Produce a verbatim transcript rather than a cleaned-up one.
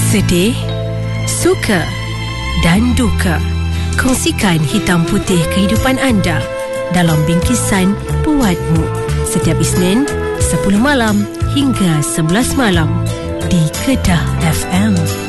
Sedih, suka dan duka. Kongsikan hitam putih kehidupan anda dalam bingkisan Buatmu setiap Isnin sepuluh malam hingga sebelas malam di Kedah F M.